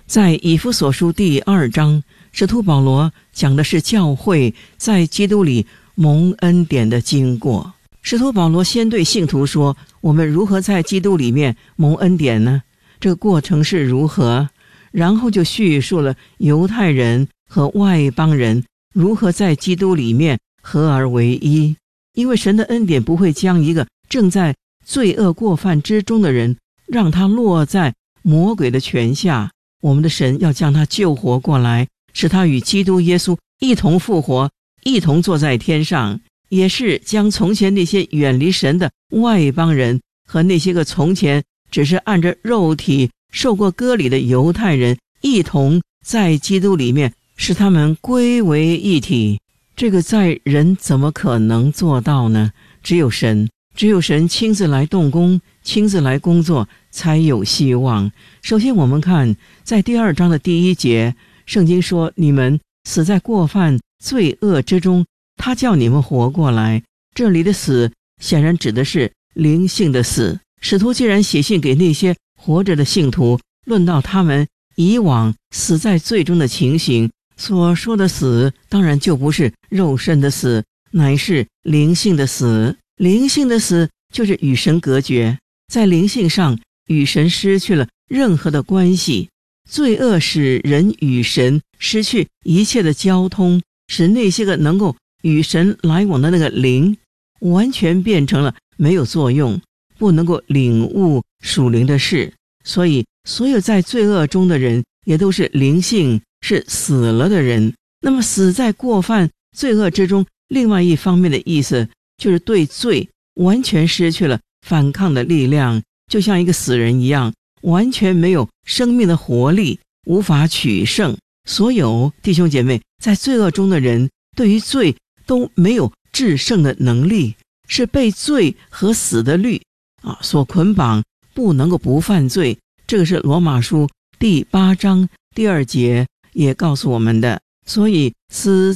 在以弗所书第2章，使徒保罗讲的是教会在基督里蒙恩典的经过。使徒保罗先对信徒说，我们如何在基督里面蒙恩典呢？这个过程是如何？然后就叙述了犹太人和外邦人如何在基督里面合而为一。因为神的恩典不会将一个正在罪恶过犯之中的人让他落在魔鬼的权下，我们的神要将他救活过来，使他与基督耶稣一同复活，一同坐在天上，也是将从前那些远离神的外邦人和那些个从前只是按着肉体受过割礼的犹太人一同在基督里面使他们归为一体。这个在人怎么可能做到呢？只有神亲自来动工，亲自来工作，才有希望。首先我们看在第2章的第1节，圣经说，你们死在过犯罪恶之中，他叫你们活过来。这里的死显然指的是灵性的死。使徒既然写信给那些活着的信徒，论到他们以往死在罪中的情形，所说的死当然就不是肉身的死，乃是灵性的死。灵性的死就是与神隔绝，在灵性上与神失去了任何的关系。罪恶使人与神失去一切的交通，使那些个能够与神来往的那个灵完全变成了没有作用，不能够领悟属灵的事。所以所有在罪恶中的人也都是灵性是死了的人。那么死在过犯罪恶之中，另外一方面的意思就是对罪完全失去了反抗的力量，就像一个死人一样，完全没有生命的活力，无法取胜。所有弟兄姐妹在罪恶中的人对于罪都没有制胜的能力，是被罪和死的律所捆绑，不能够不犯罪。这个是罗马书第8章第2节也告诉我们的。所以死